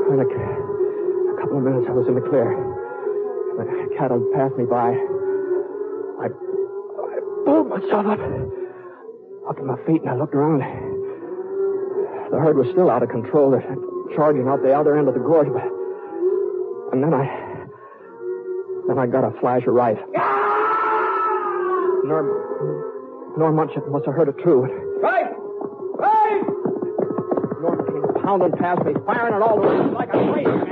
In a couple of minutes, I was in the clear. The cattle passed me by. I pulled myself up to my feet, and I looked around. The herd was still out of control. They're charging out the other end of the gorge. And then I got a flash of right. Norm must have heard it too. Right! Right! Norm came pounding past me, firing at all the way like a crazy man.